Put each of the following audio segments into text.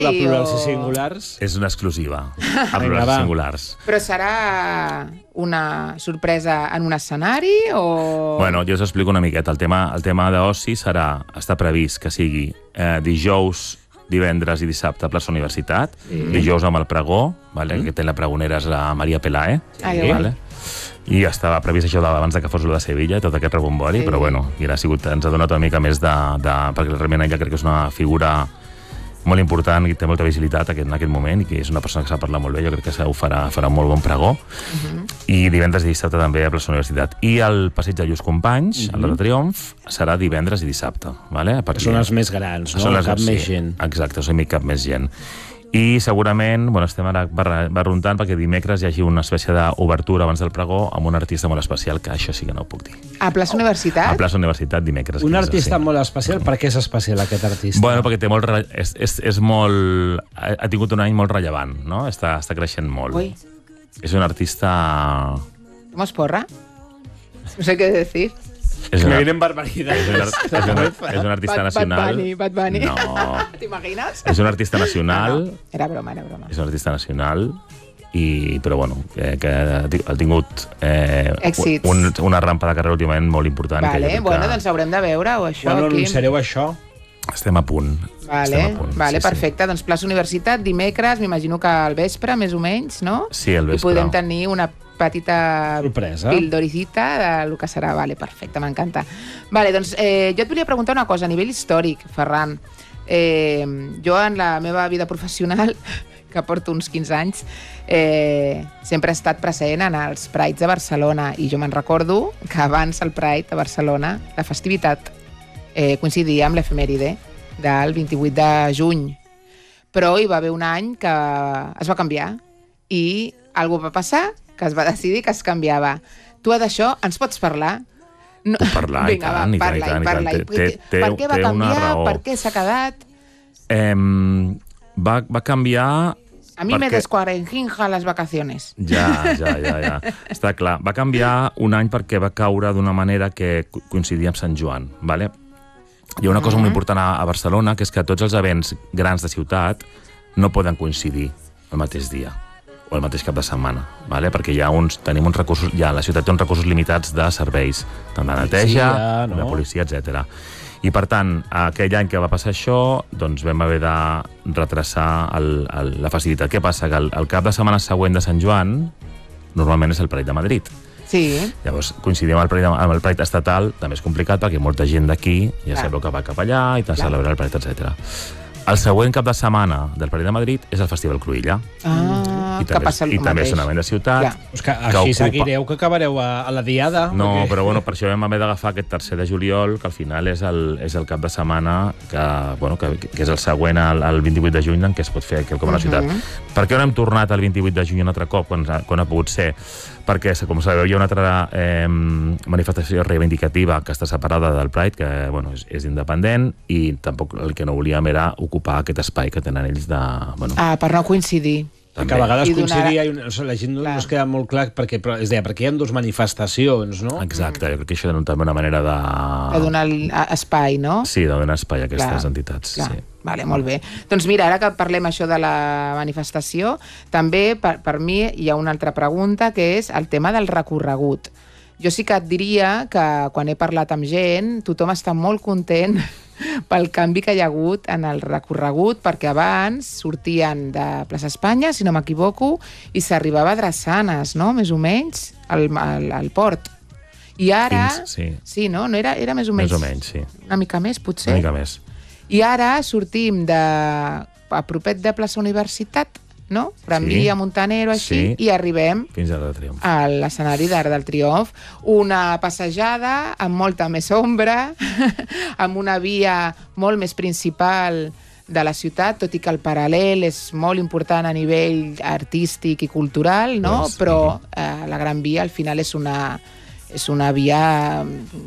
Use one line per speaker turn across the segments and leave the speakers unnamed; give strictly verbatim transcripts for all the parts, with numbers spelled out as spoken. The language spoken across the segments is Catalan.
La plurals
o...
i singulars.
És una exclusiva, a plurals i singulars.
Però serà una sorpresa en un escenari o...?
Bueno, jo us explico una miqueta. El tema, el tema d'oci serà, està previst que sigui eh, dijous, divendres i dissabte a plaça Universitat, mm. dijous amb el pregó, vale? mm. que té la pregonera és la Maria Pelae,
ah,
vale? I estava previst això abans que fos lo de Sevilla, tot aquest rebombori, sí. però bueno, ha sigut, ens ha donat una mica més de... de perquè realment ella crec que és una figura molt important i té molta visibilitat en aquest moment i que és una persona que sap parlar molt bé, jo crec que ho farà, farà un molt bon pregó. Uh-huh. I divendres i dissabte també a plaça Universitat. I el passeig de Lluís Companys, uh-huh. el de Triomf, serà divendres i dissabte. Vale?
Són els més grans, no?
Són les,
cap
sí,
més gent.
Exacte, són cap més gent. I segurament, bueno, estem ara barruntant perquè dimecres hi hagi una espècie d'obertura abans del pregó amb un artista molt especial, que això sí que no ho puc dir.
A plaça Universitat?
A plaça Universitat, dimecres.
Un artista sí. molt especial? Per què és especial aquest artista?
Bueno, perquè té molt... Re... És, és, és molt... Ha tingut un any molt rellevant, no? Està, està creixent molt.
Ui.
És un artista...
¿Cómo es porra? No sé què decir.
És una... Me vienen barbaridades.
És un, és un, és un artista
Bad,
nacional.
Bad Bunny, Bad Bunny.
No.
T'imagines?
És un artista nacional.
No, no. Era broma, era broma.
És un artista nacional, i, però bueno, que, que ha tingut eh, un, una rampa de carrera últimament molt important.
Vale,
que
bueno,
que...
doncs haurem de veure o això.
Bueno, anunciareu això?
Estem a punt.
Vale,
Estem a punt,
vale
sí,
perfecte. Sí. Doncs plaça Universitat, dimecres, m'imagino que al vespre, més o menys, no?
Sí, al vespre.
I podem tenir una petita
sorpresa,
pildoricita del que serà. Vale, perfecte, m'encanta. Vale, doncs eh, jo et volia preguntar una cosa a nivell històric, Ferran. Eh, jo en la meva vida professional, que porto uns quinze anys, eh, sempre he estat present en els Prides de Barcelona i jo me'n recordo que abans el Pride de Barcelona, la festivitat, eh, coincidia amb l'efemèride del vint-i-vuit de juny. Però hi va haver un any que es va canviar i alguna va passar que es va decidir que es canviava. Tu d'això ens pots parlar?
No. Puc parlar, vinga, i tant, va, parla, i tant, i tant. Té, té, té,
per què va canviar? Per què s'ha quedat?
Eh, va, va canviar...
A mi
perquè...
me descuarenginja les vacaciones.
Ja, ja, ja, ja. Està clar. Va canviar un any perquè va caure d'una manera que coincidia amb Sant Joan, ¿vale? Hi ha una cosa mm-hmm. molt important a, a Barcelona, que és que tots els events grans de ciutat no poden coincidir el mateix dia o el mateix cap de setmana, ¿vale? Perquè hi ha uns, tenim uns recursos, ja, la ciutat té uns recursos limitats de serveis, tant de neteja, no? de policia, etcètera. I per tant, aquell any que va passar això, doncs vam haver de retrasar el, el, la festivitat. Què passa? Que el, el cap de setmana següent de Sant Joan normalment és el Pride de Madrid.
Sí.
Llavors coincidim amb el Pride, amb el Pride estatal, també és complicat perquè molta gent d'aquí ja sabeu que va cap allà i te celebra el Pride, etcètera. El següent cap de setmana del Pride de Madrid és el Festival Cruïlla.
Ah,
I també, i també és un event de ciutat.
Pues que així que seguireu que acabareu a, a la diada.
No,
perquè...
però bueno, per això vam haver d'agafar aquest tercer de juliol, que al final és el, és el cap de setmana que, bueno, que, que és el següent al, al vint-i-vuit de juny en què es pot fer quelcom a la ciutat. Uh-huh. Per què no hem tornat al vint-i-vuit de juny un altre cop, quan, quan ha pogut ser? Perquè, com sabeu, hi ha una altra eh, manifestació reivindicativa que està separada del Pride, que bueno, és, és independent, i tampoc el que no volíem era ocupar aquest espai que tenen ells de... Bueno,
ah, per no coincidir.
També. Que a vegades coincidia, i la gent no es queda molt clar, perquè, però, és dir, perquè hi ha dues manifestacions, no?
Exacte, jo crec que això és també una manera de...
De donar espai, no?
Sí, de donar espai a aquestes clar, entitats.
Clar.
Sí.
Vale, molt bé. Doncs mira, ara que parlem això de la manifestació, també per, per mi hi ha una altra pregunta, que és el tema del recorregut. Jo sí que et diria que quan he parlat amb gent, tothom està molt content pel canvi que hi ha hagut en el recorregut, perquè abans sortien de Plaça Espanya, si no m'equivoco, i s'arribava a Drassanes, no?, més o menys, al, al, al port. I ara...
Fins, sí.
Sí, no? no era, era més o menys...
Més o menys, sí.
Una mica més, potser?
Una mica més.
I ara sortim de... a propet de Plaça Universitat, no? Gran
sí.
Via, Montanero, així, sí. i arribem
fins a l'Arc del Triomf.
A l'escenari d'Arc del Triomf. Una passejada amb molta més ombra, amb una via molt més principal de la ciutat, tot i que el paral·lel és molt important a nivell artístic i cultural, no? Pues, però eh, la Gran Via al final és una... és una via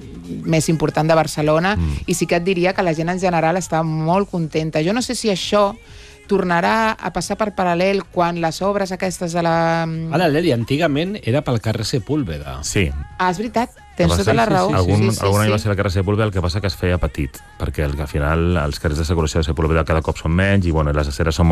més important de Barcelona, mm. i sí que et diria que la gent en general està molt contenta. Jo no sé si això tornarà a passar per paral·lel quan les obres aquestes de la...
Paral·lel, i antigament era pel carrer Sepúlveda.
Sí.
Ah, és veritat, tens tota la raó.
Sí, sí, sí. Algun,
sí, sí,
algun any
sí.
va ser el carrer Sepúlveda, el que passa que es feia petit, perquè al final els carrers de circulació de Sepúlveda cada cop són menys i bueno, les aceres són